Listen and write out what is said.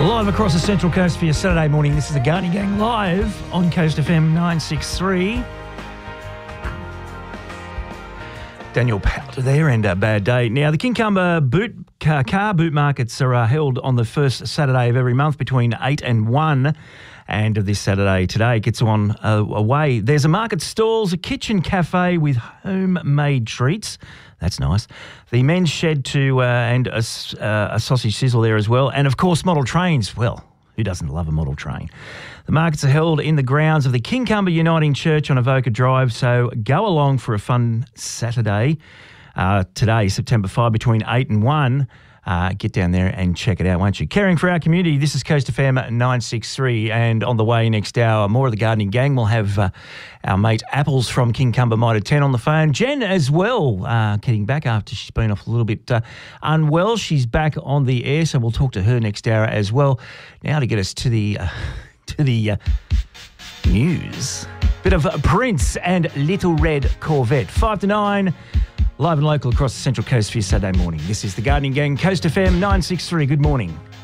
Live across the Central Coast for your Saturday morning. This is the Gardening Gang live on Coast FM 963. Daniel Powter there and a bad day. Now, the Kincumber car boot markets are held on the first Saturday of every month between 8 and 1. And this Saturday today gets on away. There's a market stalls, a kitchen cafe with homemade treats. That's nice. The men's shed and a sausage sizzle there as well. And, of course, model trains. Well, who doesn't love a model train? The markets are held in the grounds of the Kincumber Uniting Church on Avoca Drive, so go along for a fun Saturday today, September 5, between 8 and 1. Get down there and check it out, won't you? Caring for our community, this is Coast FM 963, and on the way next hour, more of the Gardening Gang. We'll have our mate Apples from Kincumber Mitre 10 on the phone. Jen as well, getting back after she's been off a little bit unwell. She's back on the air, so we'll talk to her next hour as well. Now to get us to the news. Bit of Prince and Little Red Corvette. 5 to 9. Live and local across the Central Coast for your Saturday morning. This is the Gardening Gang, Coast FM 963. Good morning.